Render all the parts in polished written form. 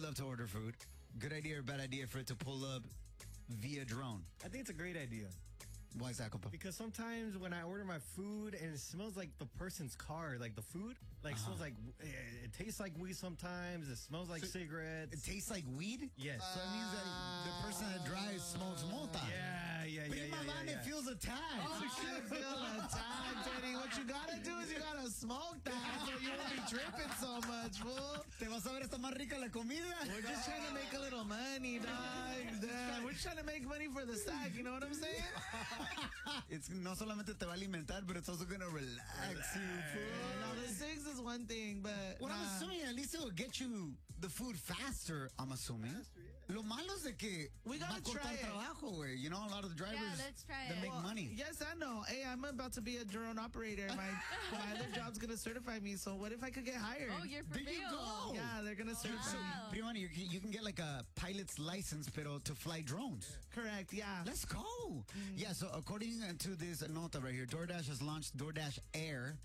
love to order food. Good idea or bad idea for it to pull up via drone? I think it's a great idea. Why is that, compa? Because sometimes when I order my food and it smells like the person's car, like the food, like smells like, it tastes like weed sometimes. It smells like cigarettes. It tastes like weed? Yes. So it means that the person that drives smokes mota. Yeah. Prima Vane feels attacked. Oh, shit, feel attacked, Teddy. What you gotta do is you gotta smoke that so you won't be tripping so much, fool. ¿Te vas a ver esta más rica la comida? We're just trying to make a little money, dog. We're trying to make money for the stack, you know what I'm saying? It's no solamente te va a alimentar, but it's also going to relax you, fool. No, the six is one thing, but... Well, I'm assuming at least it will get you the food faster, I'm assuming. Lo malo es de que we gotta va a try cortar trabajo, güey. You know, a lot of the drivers let's try that it. make money. Yes, I know. Hey, I'm about to be a drone operator. My other job's going to certify me, so what if I could get hired? Oh, you're for There real. you go. Yeah, they're going to certify Wow. Prima, you can get like a pilot's license, pero to fly drones. me. Correct, yeah. Let's go. Yeah, so according to this nota right here, DoorDash has launched DoorDash Air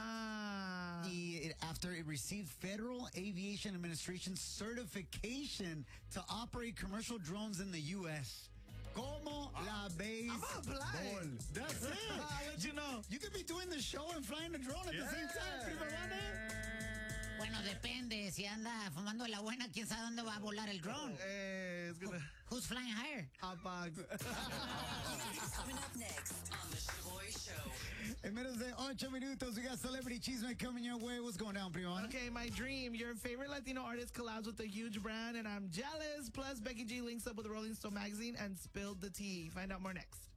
after it received Federal Aviation Administration certification to operate commercial drones in the U.S. Como la base. I'm gonna apply. That's it. I'll let you know. You could be doing the show and flying the drone at the same time, Prima Vane. Bueno, depende. Si anda fumando la buena, quién sabe dónde va a volar el drone. It's gonna Who's flying higher? hotbox. Coming up next on the Shaboy Show. En menos de 8 minutos, we got Celebrity Chisme coming your way. What's going down, Prima Vane? Okay, my dream. Your favorite Latino artist collabs with a huge brand, and I'm jealous. Plus, Becky G links up with Rolling Stone magazine and spilled the tea. Find out more next.